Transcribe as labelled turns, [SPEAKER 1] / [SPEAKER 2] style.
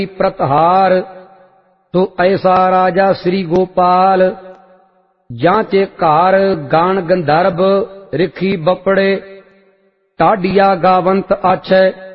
[SPEAKER 1] प्रतहार। तो ऐसा राजा श्री गोपाल, जांचे कार गान गंधर्व रिखी बपड़े। टाडिया गावंत आछे